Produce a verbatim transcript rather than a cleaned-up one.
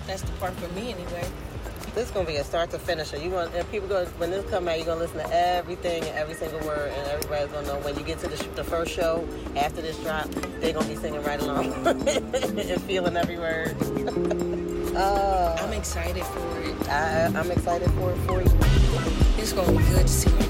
That's the part for me anyway. This is gonna be a start to finish. You want and people go when this come out, you're gonna listen to everything and every single word, and everybody's gonna know when you get to the, sh- the first show after this drop, they're gonna be singing right along and feeling every word. uh, I'm excited for it. I, I'm excited for it for you. It's gonna be good to see my